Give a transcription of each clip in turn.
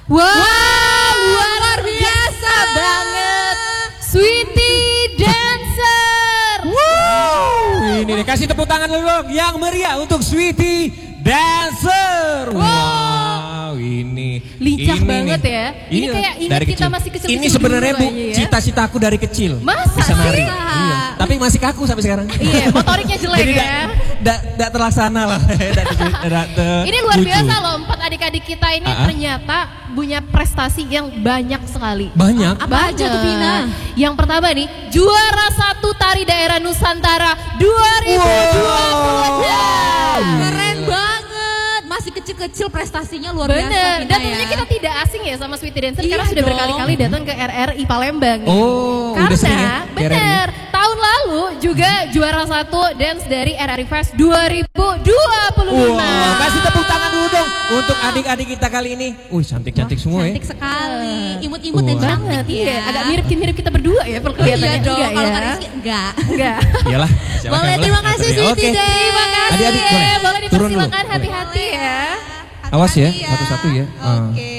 Wow, luar biasa banget. Sweety Dancer. Wow. Ini nih, kasih tepuk tangan dulu dong yang meriah untuk Sweety Dancer. Wow, ini lincah ini banget nih. ya. Ini Iya, kayak ingat dari kita kecil. masih kecil-kecil. Ini sebenarnya Bu, ya. cita-citaku dari kecil. Masa bisa nari. sih? Iya. Tapi masih kaku sampai sekarang. Iya, motoriknya jelek Jadi ya. Tidak terlaksana lah. Ini luar biasa loh, 4 adik-adik kita ini ternyata punya prestasi yang banyak sekali. Banyak. Apa aja tuh Vina? Yang pertama nih, juara 1 tari daerah Nusantara 2020. Keren banget, masih kecil-kecil prestasinya luar biasa. Bener, Vina, dan tentunya kita tidak asing ya sama Sweety Dancer karena sudah berkali-kali datang ke RRI Palembang. Oh, udah sering ya? Bener, tahun lalu juga juara 1 dance dari RRI Fest 2025. Wow, kasih tepuk tangan dulu dong untuk adik-adik kita kali ini. Cantik-cantik semua cantik sekali, imut-imut dan cantik iya. ya. Agak mirip kita berdua ya perkelihatannya. Iya dong, enggak kalau ya? Kak Rizky enggak. Iyalah. Boleh, terima kasih Sweety Dance. Terima kasih. Adik-adik boleh turun dulu. dipersilakan hati-hati ya. Awas ya, satu-satu ya. Oke.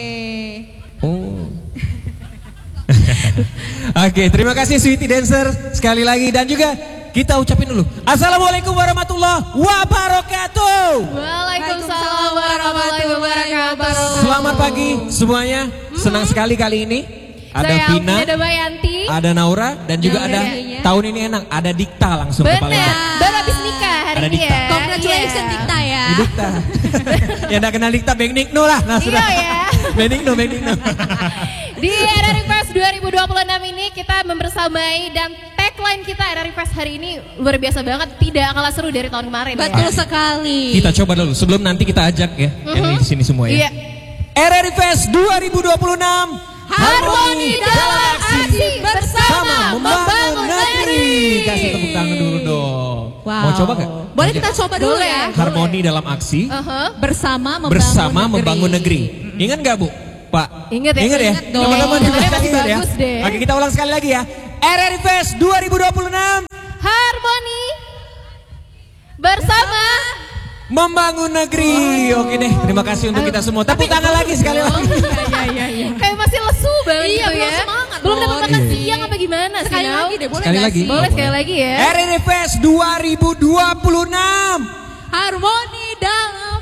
Oke, terima kasih Sweety Dancer sekali lagi dan juga kita ucapin dulu. Assalamualaikum warahmatullahi wabarakatuh. Waalaikumsalam warahmatullahi wabarakatuh. Selamat pagi semuanya. Senang sekali kali ini. Ada Saya Vina, ada Bayanti, ada Naura dan juga ada tahun ini enak ada Dikta langsung ke Palembang. baru habis nikah hari Ada ini Dikta. ya. Congratulations Dikta ya. Dikta. Ya enggak kenal Dikta, Beng Nikno lah. Nah, sudah. Iya ya. Beng Nikno. Di RRI Fest 2026 ini kita membersamai dan tagline kita RRI Fest hari ini luar biasa banget, tidak kalah seru dari tahun kemarin. Betul ya. sekali. Kita coba dulu sebelum nanti kita ajak ya yang di sini semua ya. Iya. RRI Fest 2026 Harmoni dalam aksi bersama membangun negeri. Kasih tepuk tangan dulu dong. Wow. Mau coba gak? Boleh kita coba dulu ya. Harmoni dalam aksi Bersama membangun negeri. Ingat gak Bu? Pak? Ingat ya? Ingat ya? Ingat dong. Teman-teman juga Masih ingat ya. bagus deh. Oke, kita ulang sekali lagi ya. RRI Fest 2026 Harmoni bersama membangun negeri. Oke deh, terima kasih untuk kita semua. Tepuk tangan lagi sekali lagi. Iya. Kayak masih lesu banget Iya, gitu belum ya. semangat, Belum dapat Bon. makan Iya. siang apa gimana sih? Sekali Nau? lagi deh, boleh Sekali nggak lagi. sih? Boleh sekali lagi ya. RRI Fest 2026. Harmoni dalam.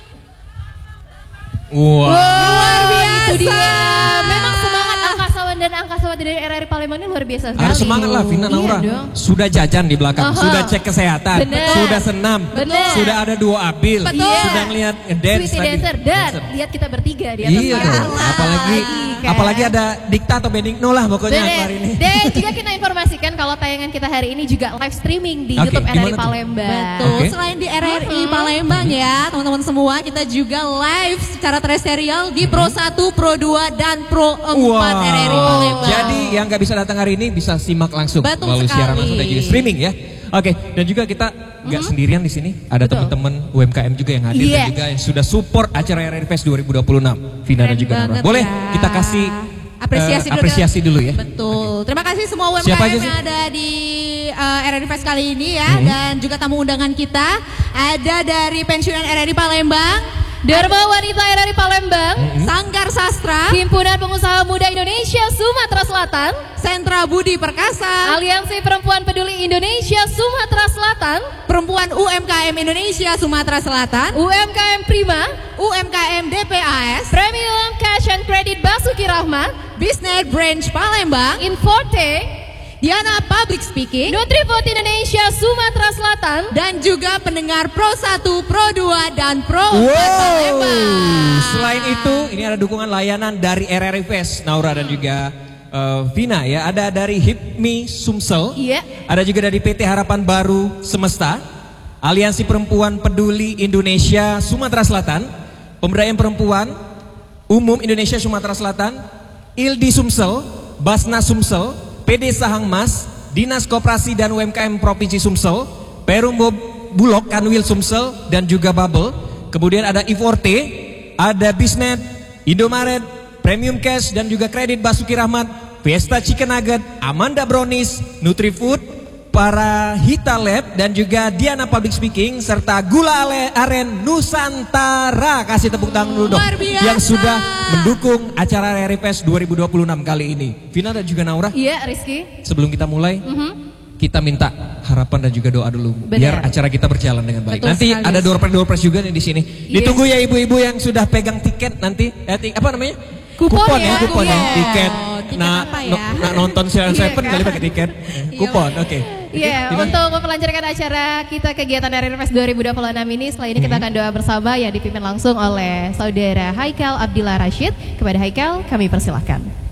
Wow. Luar biasa. Itu dia. Biasa. Memang semangat angkasawan dan angkasawan dari RRI Palembang ini luar biasa sekali. Harus semangat lah Vina Naura. Iya dong. Sudah jajan di belakang, Aha. sudah cek kesehatan, Bener. sudah senam, Bener. sudah ada 2 abil, Betul. sudah ngeliat dance Sweety tadi. Dancer dan lihat kita bertiga di atas Iya panggung. dong, apalagi Kan? apalagi ada Dikta atau Benigno lah pokoknya Bener. hari ini. Dan juga kita informasikan kalau tayangan kita hari ini juga live streaming di Oke, YouTube gimana RRI tuh? Palembang. Betul, Oke. selain di RRI Palembang ya teman-teman semua, kita juga live secara terestrial di Pro 1, Pro 2, dan Pro 4 RRI Palembang. Jadi yang nggak bisa datang hari ini bisa simak langsung Betul melalui sekali. siaran langsung dan juga streaming ya. Oke, dan juga kita nggak sendirian di sini, ada teman-teman UMKM juga yang hadir Iya. dan juga yang sudah support acara RRI Fest 2026. Vina dan Keren juga Naura. banget Boleh ya. kita kasih apresiasi dulu ya. Betul. Terima kasih semua Siapa aja UMKM sih? yang ada di RRI Fest kali ini ya, dan juga tamu undangan kita ada dari pensiunan RRI Palembang, Dharma Wanita RRI Palembang, Sanggar Sastra, Himpunan Pengusaha Muda Indonesia Sumatera Selatan, Sentra Budi Perkasa, Aliansi Perempuan Peduli Indonesia Sumatera Selatan, Perempuan UMKM Indonesia Sumatera Selatan, UMKM Prima, UMKM DPAS, Premium Cash and Credit Basuki Rahmat, Business Branch Palembang, Inforte, Diana Public Speaking, Nutrifood Indonesia Sumatera Selatan, dan juga pendengar Pro 1, Pro 2, dan Pro 4 Wow. Palembang. Selain itu, ini ada dukungan layanan dari RRI Fest, Naura dan juga Vina ya. Ada dari HIPMI Sumsel, Iya. ada juga dari PT Harapan Baru Semesta, Aliansi Perempuan Peduli Indonesia Sumatera Selatan, Pemberdayaan Perempuan Umum Indonesia Sumatera Selatan, ILDI Sumsel, Basnas Sumsel, PD Sahangmas, Dinas Koperasi dan UMKM Provinsi Sumsel, Perum Bulog Kanwil Sumsel dan juga Bubble. Kemudian ada Iforte, ada Bisnet, Indomaret, Premium Cash dan juga Kredit Basuki Rahmat, Fiesta Chicken Nugget, Amanda Brownies, Nutrifood, para Hita Lab dan juga Diana Public Speaking serta Gula Aren Nusantara. Kasih tepuk tangan dulu dong Luar biasa. yang sudah mendukung acara RRI Fest 2026 kali ini. Vina dan juga Naura, Iya, Rizky. sebelum kita mulai kita minta harapan dan juga doa dulu biar Benar. acara kita berjalan dengan baik. Betul Nanti sekali. ada door-prize juga nih di sini. Yes. Ditunggu ya ibu-ibu yang sudah pegang tiket nanti. Apa namanya? Kupon ya, kupon ya, iya. tiket. Tiket Nah, apa ya? nonton Siaran Iya, Seven kan? kali pakai tiket. Kupon, oke. Iya, Gimana? untuk melancarkan acara kita kegiatan RRI Fest 2026 ini, setelah ini kita akan doa bersama yang dipimpin langsung oleh saudara Haikal Abdillah Rashid. Kepada Haikal, kami persilahkan.